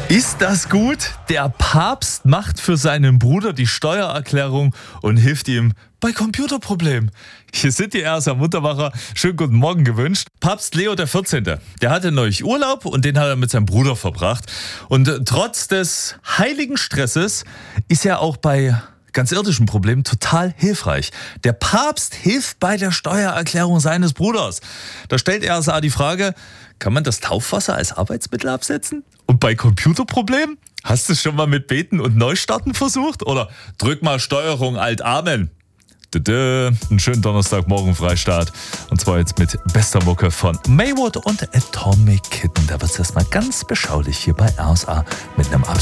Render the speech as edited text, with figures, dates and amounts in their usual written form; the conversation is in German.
Ist das gut? Der Papst macht für seinen Bruder die Steuererklärung und hilft ihm bei Computerproblemen. Hier sind die Ersa Muntermacher. Schönen guten Morgen gewünscht. Papst Leo XIV., der hatte neulich Urlaub und den hat er mit seinem Bruder verbracht. Und trotz des heiligen Stresses ist er auch bei ganz irdischen Problemen total hilfreich. Der Papst hilft bei der Steuererklärung seines Bruders. Da stellt Ersa die Frage, kann man das Taufwasser als Arbeitsmittel absetzen? Und bei Computerproblemen? Hast du es schon mal mit Beten und Neustarten versucht? Oder drück mal Steuerung Alt Amen. Einen schönen Donnerstagmorgen Freistaat. Und zwar jetzt mit bester Mucke von Maywood und Atomic Kitten. Da wird es erstmal ganz beschaulich hier bei RSA mit einem